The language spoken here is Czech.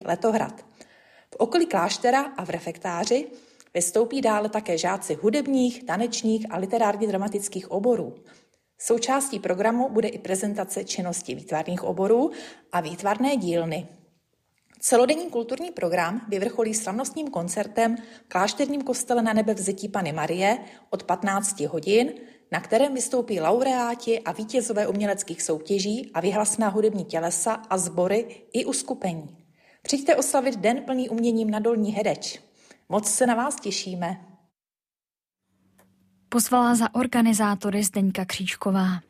Letohrad. V okolí kláštera a v refektáři vystoupí dále také žáci hudebních, tanečních a literárně dramatických oborů. Součástí programu bude i prezentace činnosti výtvarných oborů a výtvarné dílny. Celodenní kulturní program vyvrcholí slavnostním koncertem v klášterním kostele Na Nebevzetí Panny Marie od 15 hodin, na kterém vystoupí laureáti a vítězové uměleckých soutěží a vyhlasná hudební tělesa a sbory i uskupení. Přijďte oslavit den plný uměním na Dolní Hedeč. Moc se na vás těšíme. Pozvala za organizátory Zdeňka Křížková.